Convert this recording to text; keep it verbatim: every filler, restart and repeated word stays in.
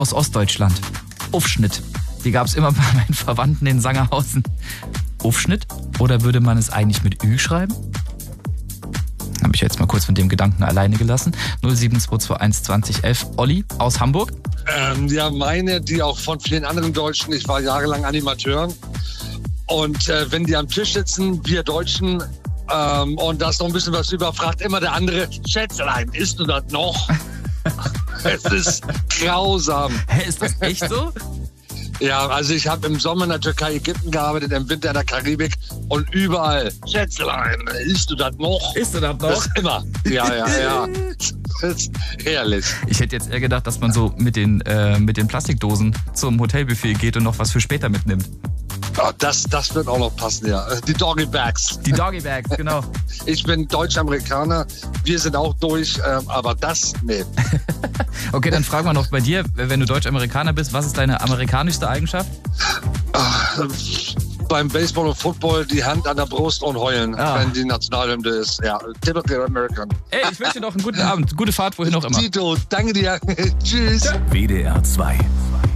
aus Ostdeutschland. Aufschnitt. Die gab es immer bei meinen Verwandten in Sangerhausen. Aufschnitt? Oder würde man es eigentlich mit Ü schreiben? Habe ich jetzt mal kurz von dem Gedanken alleine gelassen. null sieben zwei zwei eins zwanzig elf. Olli aus Hamburg. Ähm, ja, meine, die auch von vielen anderen Deutschen. Ich war jahrelang Animateur. Und äh, wenn die am Tisch sitzen, wir Deutschen, ähm, und da ist noch ein bisschen was über, fragt immer der andere, Schätzelein, isst du das noch? Es ist grausam. Hä, ist das echt so? Ja, also ich habe im Sommer in der Türkei, Ägypten gearbeitet, im Winter in der Karibik und überall. Schätzelein, isst du das noch? Isst du das noch? Das ist immer. Ja, ja, ja. Das ist herrlich. Ich hätte jetzt eher gedacht, dass man so mit den, äh, mit den Plastikdosen zum Hotelbuffet geht und noch was für später mitnimmt. Oh, das, das wird auch noch passen, ja. Die Doggy Bags. Die Doggy Bags, genau. Ich bin Deutsch-Amerikaner, wir sind auch durch, ähm, aber das, nee. Okay, dann fragen wir noch bei dir, wenn du Deutsch-Amerikaner bist, was ist deine amerikanischste Eigenschaft? Ach, beim Baseball und Football die Hand an der Brust und heulen, Ah. wenn die Nationalhymne ist. Ja, typical American. Ey, ich wünsche dir noch einen guten Abend, gute Fahrt, wohin auch immer. Tito, danke dir. Tschüss. W D R zwei.